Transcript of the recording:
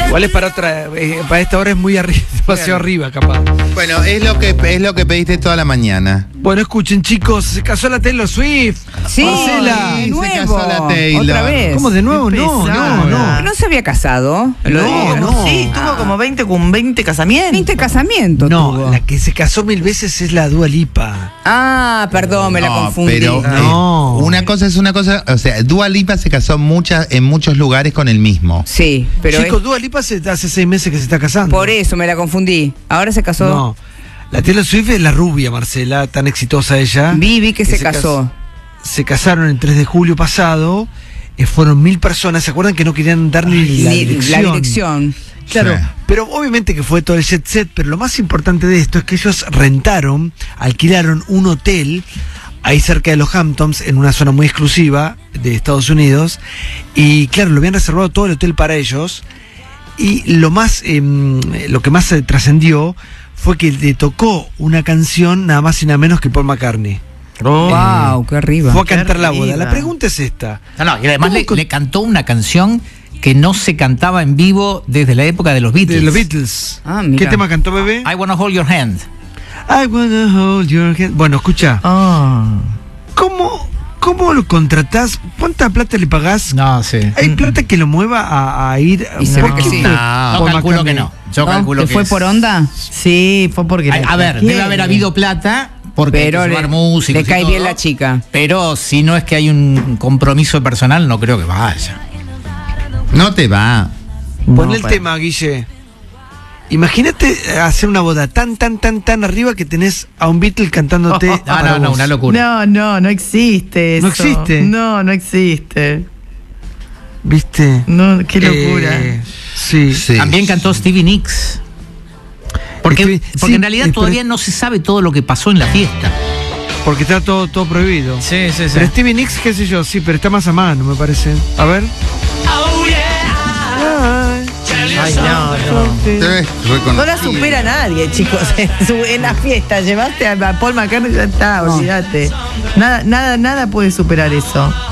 Igual es para otra, para esta hora es muy arriba, demasiado arriba, capaz. Bueno, es lo que pediste toda la mañana. Bueno, escuchen, chicos, se casó la Taylor Swift. Sí, Marcela. de nuevo. Se casó la Taylor. Otra vez. ¿Cómo de nuevo? No. ¿No se había casado? No. Sí, tuvo como 20 casamientos. 20 casamientos No, tuvo. la que se casó 1000 veces es la Dua Lipa. Ah, perdón, me la confundí. Pero No. una cosa es una cosa, o sea, Dua Lipa se casó en muchos lugares con el mismo. Sí, pero Chicos, Dua Lipa hace 6 meses que se está casando. por eso me la confundí. Ahora se casó. No. La Taylor Swift es la rubia, Marcela, tan exitosa ella. Vi que se casó. Se casaron el 3 de julio pasado. Fueron 1000 personas. ¿Se acuerdan que no querían dar ni la dirección? La dirección. Claro, Sí. pero obviamente que fue todo el jet set, pero lo más importante de esto es que ellos alquilaron un hotel ahí cerca de los Hamptons, en una zona muy exclusiva de Estados Unidos, y claro, lo habían reservado todo el hotel para ellos, y lo que más trascendió fue que le tocó una canción nada más y nada menos que Paul McCartney. Wow, qué arriba. Fue a cantar la boda. arriba. La pregunta es esta. No, y además le cantó una canción que no se cantaba en vivo desde la época de los Beatles. De los Beatles. Ah, mira. ¿Qué tema cantó, bebé? I Wanna Hold Your Hand. I wanna hold your hand. Bueno, escucha. ¿Cómo lo contratás? ¿Cuánta plata le pagás? No, sí. ¿Hay plata que lo mueva a ir? Y se ve ¿Por que qué sí. Yo Paul calculo McCartney? que no. Yo ¿No? calculo ¿Que que fue es- por onda? Sí, fue porque... A ver, debe haber habido plata porque Pero hay que llevar le músicos y cae todo, bien la chica. Pero si no es que hay un compromiso personal, no creo que vaya. No te va. Pon el tema, Guille. Imagínate hacer una boda tan arriba que tenés a un Beatle cantándote. para No, vos. una locura. No existe eso. ¿No existe? No existe. ¿Viste? No, qué locura. Sí. Sí. También cantó Stevie Nicks. Porque Sí, en realidad todavía no se sabe todo lo que pasó en la fiesta. Porque está todo prohibido. Sí. Pero Stevie Nicks, qué sé yo, sí, pero está más a mano, me parece. A ver. Ay, no. Te ves No la reconocido. supera nadie, chicos. En la fiesta llevaste a Paul McCartney y ya está, olvídate. Nada puede superar eso.